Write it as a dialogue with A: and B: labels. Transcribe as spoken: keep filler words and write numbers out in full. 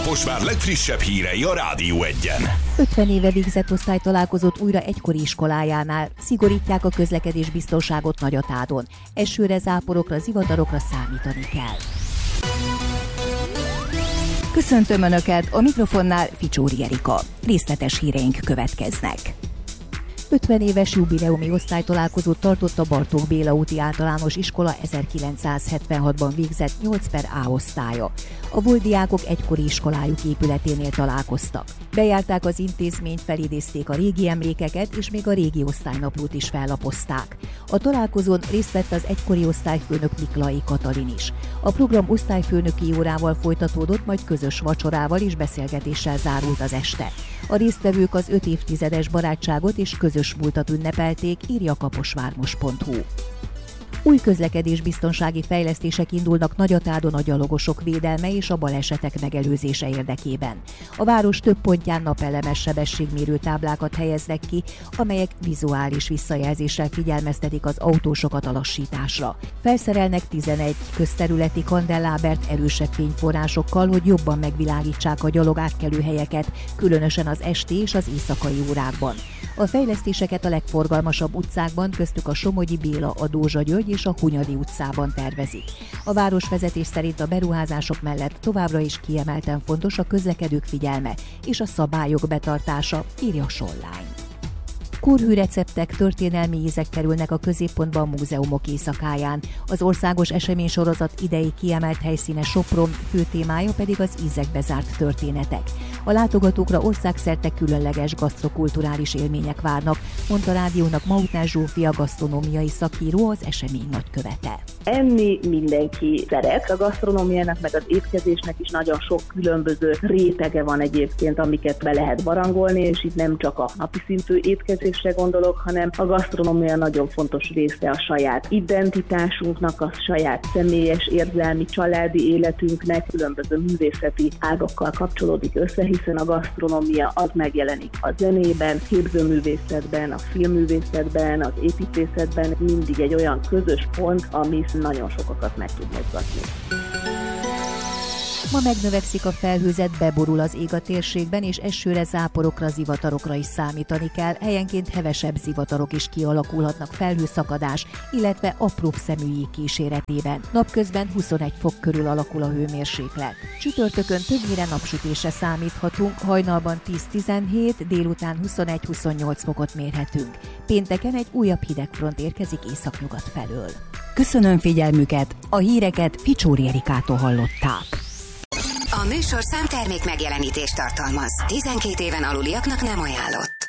A: Kaposvár legfrissebb hírei a Rádió Egyen.
B: ötven éve végzett osztály találkozott újra egykori iskolájánál. Szigorítják a közlekedés biztonságot Nagyatádon. Esőre, záporokra, zivatarokra számítani kell. Köszöntöm Önöket, a mikrofonnál Ficsóri Erika. Részletes híreink következnek. ötven éves jubileumi osztálytalálkozót tartott a Bartók Béla úti általános iskola ezerkilencszázhetvenhatban végzett nyolc per A osztálya. A volt diákok egykori iskolájuk épületénél találkoztak. Bejárták az intézményt, felidézték a régi emlékeket, és még a régi osztálynaplót is fellapozták. A találkozón részt vett az egykori osztályfőnök Miklai Katalin is. A program osztályfőnöki órával folytatódott, majd közös vacsorával és beszélgetéssel zárult az este. A résztvevők az öt évtizedes barátságot és közös múltat ünnepelték, írja kaposvármos pont hu. Új közlekedésbiztonsági fejlesztések indulnak Nagyatádon a gyalogosok védelme és a balesetek megelőzése érdekében. A város több pontján napelemes sebességmérő táblákat helyeznek ki, amelyek vizuális visszajelzéssel figyelmeztetik az autósokat a lassításra. Felszerelnek tizenegy közterületi kandellábert erősebb fényforrásokkal, hogy jobban megvilágítsák a gyalogátkelő helyeket, különösen az esti és az éjszakai órákban. A fejlesztéseket a legforgalmasabb utcákban, köztük a Somogyi Béla, a Dózsa György és a Hunyadi utcában tervezik. A városvezetés szerint a beruházások mellett továbbra is kiemelten fontos a közlekedők figyelme és a szabályok betartása, írja Sollány. Korhű receptek, történelmi ízek kerülnek a középpontba a múzeumok éjszakáján. Az országos eseménysorozat idei kiemelt helyszíne Sopron, fő témája pedig az ízekbe zárt történetek. A látogatókra országszerte különleges gasztrokulturális élmények várnak, mondta a rádiónak Mautner Zsófia gasztronómiai szakíró, az esemény nagykövete.
C: Enni mindenki szeret. A gasztronómiának meg az étkezésnek is nagyon sok különböző rétege van egyébként, amiket be lehet barangolni, és itt nem csak a napi szintű étkezésre gondolok, hanem a gasztronómia nagyon fontos része a saját identitásunknak, a saját személyes, érzelmi, családi életünknek, különböző művészeti ágokkal kapcsolódik össze, hiszen a gasztronómia az megjelenik a zenében, képzőművészetben, a filmművészetben, az építészetben, mindig egy olyan közös pont, ami nagyon sokakat meg tud mozgatni.
B: Ma megnövekszik a felhőzet, beborul az ég a térségben, és esőre, záporokra, zivatarokra is számítani kell. Helyenként hevesebb zivatarok is kialakulhatnak felhőszakadás, illetve apróbb szemű jég kíséretében. Napközben huszonegy fok körül alakul a hőmérséklet. Csütörtökön többnyire napsütésre számíthatunk, hajnalban tíz-tizenhét, délután huszonegy-huszonnyolc fokot mérhetünk. Pénteken egy újabb hidegfront érkezik északnyugat felől. Köszönöm figyelmüket, a híreket Ficsóri Erikától hallották.
D: A műsorszám termék megjelenítést tartalmaz. tizenkét éven aluliaknak nem ajánlott.